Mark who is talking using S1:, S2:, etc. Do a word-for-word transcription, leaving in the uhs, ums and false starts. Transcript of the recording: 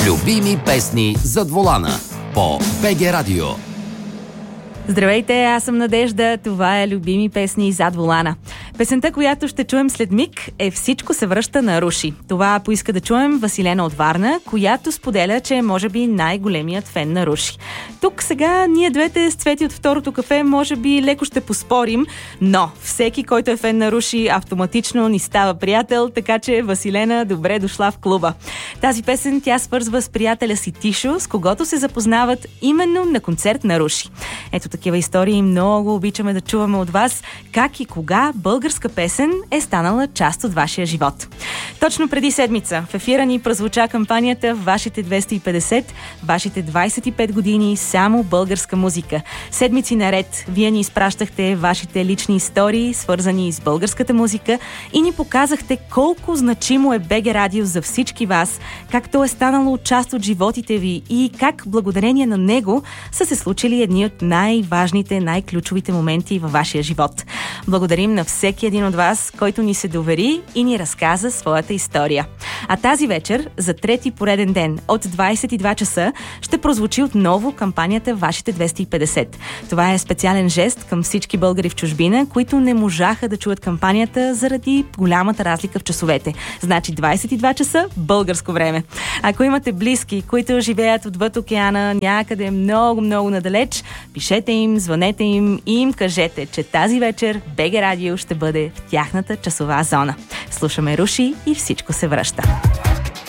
S1: Любими песни зад волана по БГ Радио.
S2: Здравейте, аз съм Надежда, това е Любими песни зад волана. Песента, която ще чуем след миг, е "Всичко се връща на Руши". Това поиска да чуем Василена от Варна, която споделя, че е може би най-големият фен на Руши. Тук сега ние двете с Цвети от Второто кафе може би леко ще поспорим, но всеки, който е фен на Руши, автоматично ни става приятел, така че Василена, добре дошла в клуба. Тази песен тя свързва с приятеля си Тишо, с когото се запознават именно на концерт на Руши. Ето такива истории много обичаме да чуваме от вас, как и кога българска песен е станала част от вашия живот. Точно преди седмица в ефира ни прозвуча кампанията "Вашите двеста и петдесет", вашите двайсет и пет години само българска музика. Седмици наред вие ни изпращахте вашите лични истории, свързани с българската музика, и ни показахте колко значимо е БГ Радио за всички вас, как то е станало част от животите ви и как благодарение на него са се случили едни от най-важните, най-ключовите моменти във вашия живот. Благодарим на всеки един от вас, който ни се довери и ни разказа своята история. А тази вечер, за трети пореден ден, от двайсет и два часа, ще прозвучи отново кампанията "Вашите двеста и петдесет". Това е специален жест към всички българи в чужбина, които не можаха да чуят кампанията заради голямата разлика в часовете. Значи двайсет и два часа българско време. Ако имате близки, които живеят отвъд океана, някъде много-много надалеч, пишете им, звънете им и им кажете, че тази вечер БГ Радио ще бъде в тяхната часова зона. Слушаме Руши и "Всичко се връща".